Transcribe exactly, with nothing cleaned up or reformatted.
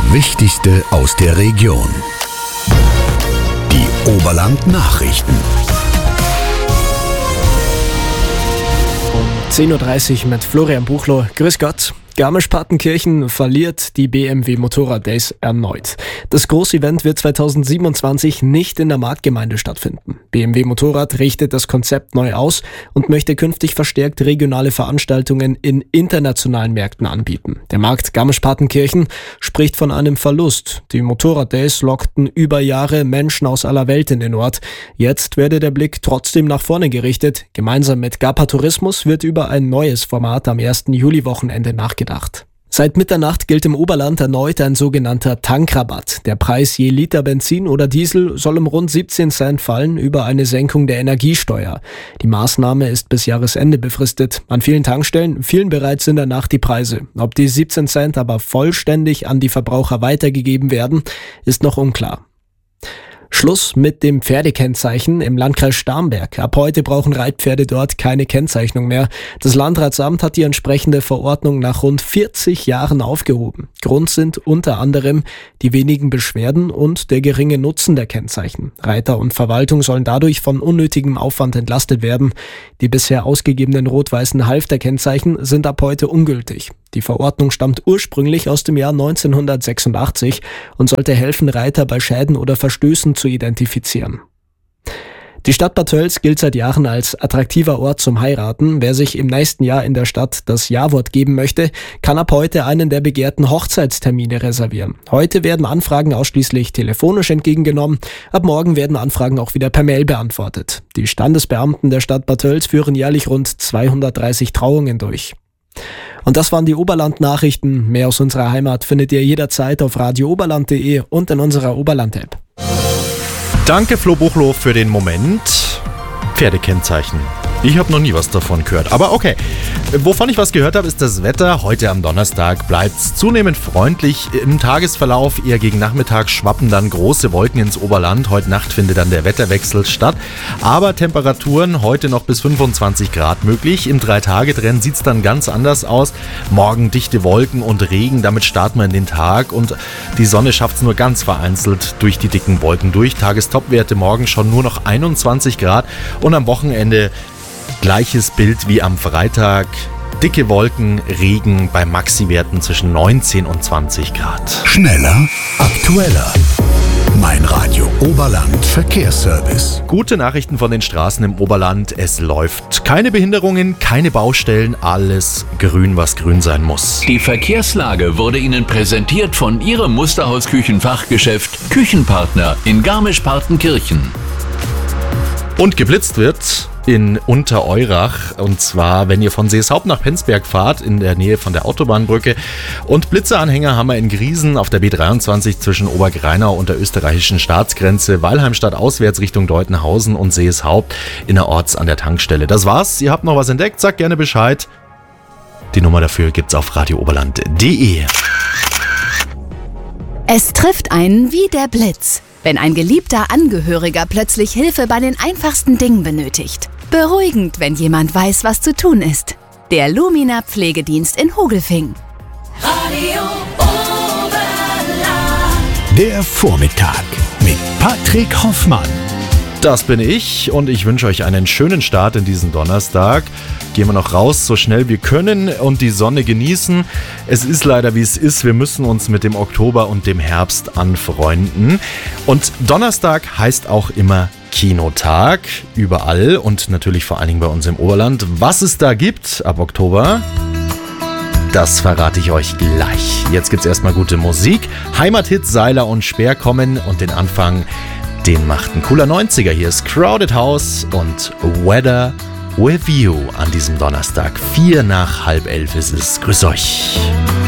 Wichtigste aus der Region. Die Oberland-Nachrichten. Um zehn Uhr dreißig mit Florian Buchloh. Grüß Gott. Garmisch-Partenkirchen verliert die B M W Motorrad Days erneut. Das Großevent wird zweitausendsiebenundzwanzig nicht in der Marktgemeinde stattfinden. B M W Motorrad richtet das Konzept neu aus und möchte künftig verstärkt regionale Veranstaltungen in internationalen Märkten anbieten. Der Markt Garmisch-Partenkirchen spricht von einem Verlust. Die Motorrad Days lockten über Jahre Menschen aus aller Welt in den Ort. Jetzt werde der Blick trotzdem nach vorne gerichtet. Gemeinsam mit Gapa Tourismus wird über ein neues Format am ersten Juli-Wochenende nachgedacht. Seit Mitternacht gilt im Oberland erneut ein sogenannter Tankrabatt. Der Preis je Liter Benzin oder Diesel soll um rund siebzehn Cent fallen über eine Senkung der Energiesteuer. Die Maßnahme ist bis Jahresende befristet. An vielen Tankstellen fielen bereits in der Nacht die Preise. Ob die siebzehn Cent aber vollständig an die Verbraucher weitergegeben werden, ist noch unklar. Schluss mit dem Pferdekennzeichen im Landkreis Starnberg. Ab heute brauchen Reitpferde dort keine Kennzeichnung mehr. Das Landratsamt hat die entsprechende Verordnung nach rund vierzig Jahren aufgehoben. Grund sind unter anderem die wenigen Beschwerden und der geringe Nutzen der Kennzeichen. Reiter und Verwaltung sollen dadurch von unnötigem Aufwand entlastet werden. Die bisher ausgegebenen rot-weißen Halfterkennzeichen sind ab heute ungültig. Die Verordnung stammt ursprünglich aus dem Jahr neunzehnhundertsechsundachtzig und sollte helfen, Reiter bei Schäden oder Verstößen zu identifizieren. Die Stadt Bad Tölz gilt seit Jahren als attraktiver Ort zum Heiraten. Wer sich im nächsten Jahr in der Stadt das Ja-Wort geben möchte, kann ab heute einen der begehrten Hochzeitstermine reservieren. Heute werden Anfragen ausschließlich telefonisch entgegengenommen. Ab morgen werden Anfragen auch wieder per Mail beantwortet. Die Standesbeamten der Stadt Bad Tölz führen jährlich rund zweihundertdreißig Trauungen durch. Und das waren die Oberland-Nachrichten. Mehr aus unserer Heimat findet ihr jederzeit auf radio oberland punkt de und in unserer Oberland-App. Danke Flo Buchloh für den Moment. Pferdekennzeichen. Ich habe noch nie was davon gehört, aber okay. Wovon ich was gehört habe, ist das Wetter. Heute am Donnerstag bleibt es zunehmend freundlich. Im Tagesverlauf eher gegen Nachmittag schwappen dann große Wolken ins Oberland. Heute Nacht findet dann der Wetterwechsel statt. Aber Temperaturen heute noch bis fünfundzwanzig Grad möglich. Im Drei-Tage-Trend sieht es dann ganz anders aus. Morgen dichte Wolken und Regen, damit starten wir in den Tag. Und die Sonne schafft es nur ganz vereinzelt durch die dicken Wolken durch. Tagestopwerte morgen schon nur noch einundzwanzig Grad. Und am Wochenende gleiches Bild wie am Freitag. Dicke Wolken, Regen bei Maxi-Werten zwischen neunzehn und zwanzig Grad. Schneller, aktueller. Mein Radio Oberland Verkehrsservice. Gute Nachrichten von den Straßen im Oberland. Es läuft. Keine Behinderungen, keine Baustellen, alles grün, was grün sein muss. Die Verkehrslage wurde Ihnen präsentiert von Ihrem Musterhaus-Küchenfachgeschäft Küchenpartner in Garmisch-Partenkirchen. Und geblitzt wird in Untereurach, und zwar, wenn ihr von Seeshaupt nach Penzberg fahrt, in der Nähe von der Autobahnbrücke. Und Blitzeanhänger haben wir in Griesen auf der B dreiundzwanzig zwischen Obergreinau und der österreichischen Staatsgrenze, Weilheimstadt auswärts Richtung Deutenhausen und Seeshaupt innerorts an der Tankstelle. Das war's, ihr habt noch was entdeckt, sagt gerne Bescheid. Die Nummer dafür gibt's auf radio oberland punkt de. Es trifft einen wie der Blitz, wenn ein geliebter Angehöriger plötzlich Hilfe bei den einfachsten Dingen benötigt. Beruhigend, wenn jemand weiß, was zu tun ist. Der Lumina Pflegedienst in Hogelfing. Radio Oberland. Der Vormittag mit Patrick Hoffmann. Das bin ich und ich wünsche euch einen schönen Start in diesen Donnerstag. Gehen wir noch raus, so schnell wir können und die Sonne genießen. Es ist leider, wie es ist. Wir müssen uns mit dem Oktober und dem Herbst anfreunden. Und Donnerstag heißt auch immer Kinotag. Überall und natürlich vor allen Dingen bei uns im Oberland. Was es da gibt ab Oktober, das verrate ich euch gleich. Jetzt gibt's erstmal gute Musik. Heimathits, Seiler und Speer kommen und den Anfang, den macht ein cooler neunziger. Hier ist Crowded House und Weather With You an diesem Donnerstag. Vier nach halb elf ist es. Grüß euch.